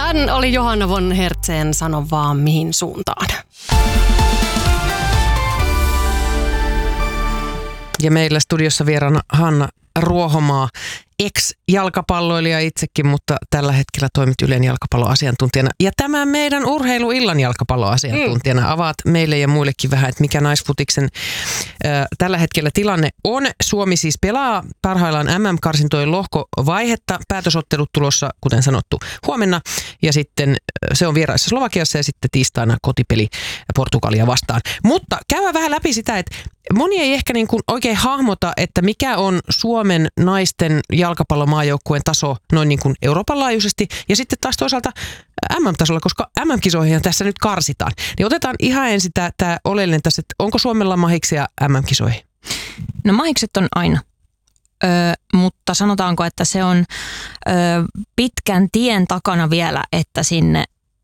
Hän oli Johanna von Hertzen, sano vaan mihin suuntaan. Ja meillä studiossa vieraana Hanna Ruohomaa, ex-jalkapalloilija itsekin, mutta tällä hetkellä toimit Ylen jalkapalloasiantuntijana. Ja tämän meidän urheiluillan jalkapalloasiantuntijana avaat meille ja muillekin vähän, että mikä naisfutiksen tällä hetkellä tilanne on. Suomi siis pelaa parhaillaan MM-karsintojen lohkovaihetta. Päätösottelut tulossa, kuten sanottu, huomenna. Ja sitten se on vieraissa Slovakiassa ja sitten tiistaina kotipeli Portugalia vastaan. Mutta käydään vähän läpi sitä, että moni ei ehkä niin kuin oikein hahmota, että mikä on Suomen naisten jalkapallomaajoukkueen taso noin niin kuin Euroopan laajuisesti ja sitten taas toisaalta MM-tasolla, koska MM-kisoihin tässä nyt karsitaan. Niin otetaan ihan ensin tämä oleellinen tässä, että onko Suomella mahiksia MM-kisoihin? No mahikset on aina, mutta sanotaanko, että se on pitkän tien takana vielä, että sinne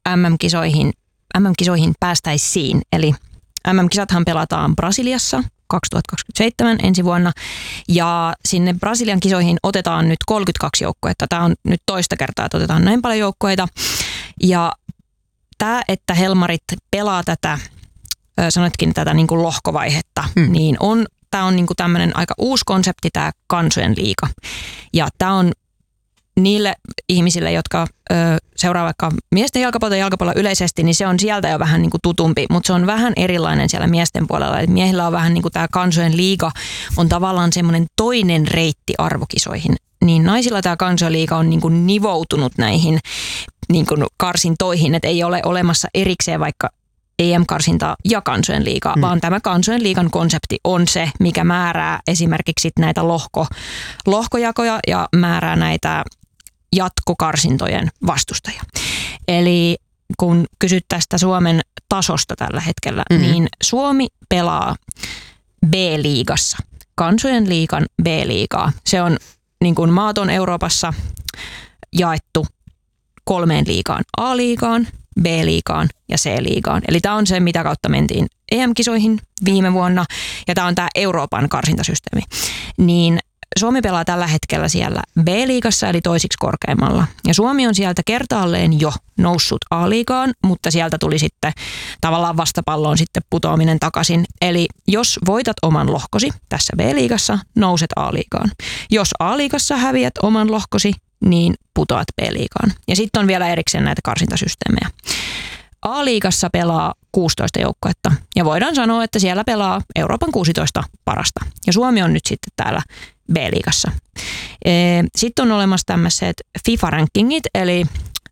MM-kisoihin päästäisiin. Eli MM-kisathan pelataan Brasiliassa 2027 ensi vuonna ja sinne Brasilian kisoihin otetaan nyt 32 joukkuetta. Tämä on nyt toista kertaa, että otetaan näin paljon joukkueita. Ja tämä, että Helmarit pelaa tätä, sanoitkin tätä niin kuin lohkovaihetta, niin tämä on niin kuin tämmöinen aika uusi konsepti, tämä kansojen liiga. Ja tämä on niille ihmisille, jotka seuraa vaikka miesten jalkapalloa yleisesti, niin se on sieltä jo vähän niin kuin tutumpi, mutta se on vähän erilainen siellä miesten puolella. Et miehillä on vähän niin kuin tämä kansojen liiga on tavallaan semmoinen toinen reitti arvokisoihin. Niin naisilla tämä kansojen liiga on niin kuin nivoutunut näihin niin kuin karsintoihin, että ei ole olemassa erikseen vaikka EM-karsintaa ja kansojen liigaa, vaan tämä kansojen liigan konsepti on se, mikä määrää esimerkiksi näitä lohkojakoja ja määrää näitä jatkokarsintojen vastustajia. Eli kun kysyt tästä Suomen tasosta tällä hetkellä, niin Suomi pelaa B-liigassa, kansojen liigan B-liigaa. Se on niin kuin maat on Euroopassa jaettu 3 liigaan, A-liigaan, B-liigaan ja C-liigaan. Eli tämä on se, mitä kautta mentiin EM-kisoihin viime vuonna, ja tämä on tämä Euroopan karsintasysteemi. Niin Suomi pelaa tällä hetkellä siellä B-liigassa, eli toisiksi korkeimmalla. Ja Suomi on sieltä kertaalleen jo noussut A-liigaan, mutta sieltä tuli sitten tavallaan vastapalloon sitten putoaminen takaisin. Eli jos voitat oman lohkosi tässä B-liigassa, nouset A-liigaan. Jos A-liigassa häviät oman lohkosi, niin putoat B-liigaan. Ja sitten on vielä erikseen näitä karsintasysteemejä. A-liigassa pelaa 16 joukkuetta ja voidaan sanoa, että siellä pelaa Euroopan 16 parasta. Ja Suomi on nyt sitten täällä B-liigassa. Sitten on olemassa tämmöiset FIFA-rankingit, eli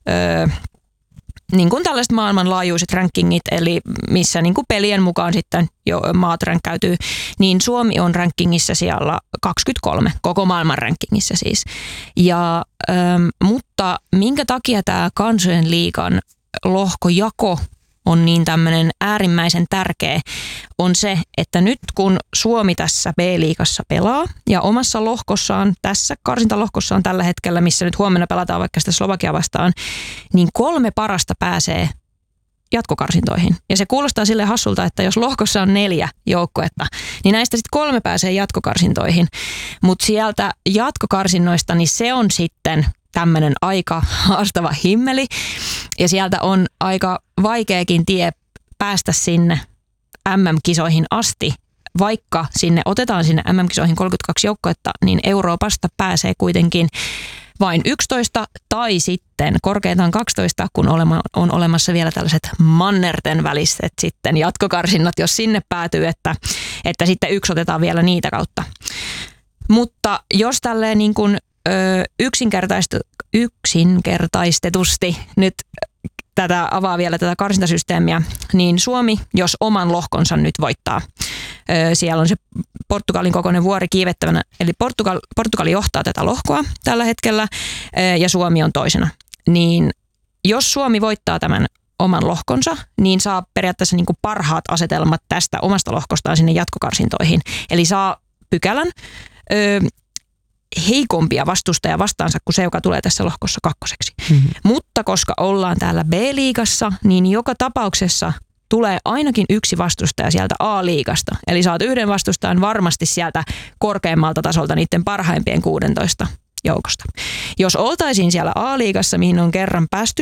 niin kuin tällaiset maailmanlaajuiset rankingit, eli missä niin kuin pelien mukaan sitten jo maat rankkäytyy, niin Suomi on rankingissa siellä 23, koko maailman rankingissa siis. Ja, mutta minkä takia tämä kansojen liigan lohkojako on niin tämmöinen äärimmäisen tärkeä, on se, että nyt kun Suomi tässä B-liigassa pelaa ja omassa lohkossaan, tässä karsintalohkossaan tällä hetkellä, missä nyt huomenna pelataan vaikka sitä Slovakia vastaan, niin 3 parasta pääsee jatkokarsintoihin. Ja se kuulostaa sille hassulta, että jos lohkossa on 4 joukkuetta, niin näistä sitten 3 pääsee jatkokarsintoihin. Mutta sieltä jatkokarsinnoista, niin se on sitten tämmöinen aika haastava himmeli. Ja sieltä on aika vaikeakin tie päästä sinne MM-kisoihin asti. Vaikka otetaan sinne MM-kisoihin 32 joukkuetta, niin Euroopasta pääsee kuitenkin vain 11 tai sitten korkeintaan 12, kun on olemassa vielä tällaiset mannerten väliset sitten jatkokarsinnat, jos sinne päätyy, että sitten 1 otetaan vielä niitä kautta. Mutta jos tälleen niin kuin yksinkertaistetusti nyt avaa vielä tätä karsintasysteemiä, niin Suomi, jos oman lohkonsa nyt voittaa, siellä on se Portugalin kokoinen vuori kiivettävänä, eli Portugali johtaa tätä lohkoa tällä hetkellä ja Suomi on toisena. Niin jos Suomi voittaa tämän oman lohkonsa, niin saa periaatteessa niin kuin parhaat asetelmat tästä omasta lohkostaan sinne jatkokarsintoihin. Eli saa pykälän heikompia vastustajia vastaansa kuin se, joka tulee tässä lohkossa 2. Mutta koska ollaan täällä B-liigassa, niin joka tapauksessa tulee ainakin 1 vastustaja sieltä A-liigasta. Eli saat 1 vastustajan varmasti sieltä korkeammalta tasolta niiden parhaimpien 16 joukosta. Jos oltaisiin siellä A-liigassa, mihin on kerran päästy